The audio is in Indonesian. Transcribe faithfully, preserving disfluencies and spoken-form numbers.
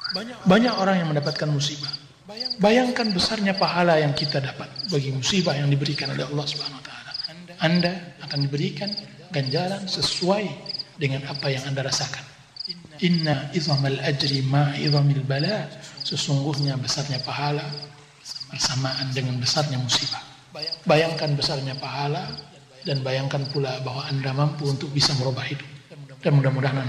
Banyak orang yang mendapatkan musibah. Bayangkan besarnya pahala yang kita dapat bagi musibah yang diberikan oleh Allah Subhanahu wa taala. Anda akan diberikan ganjaran sesuai dengan apa yang Anda rasakan. Inna izamal ajri ma izamil bala. Sesungguhnya besarnya pahala bersamaan dengan besarnya musibah. Bayangkan besarnya pahala dan bayangkan pula bahwa Anda mampu untuk bisa merubah hidup. Dan mudah-mudahan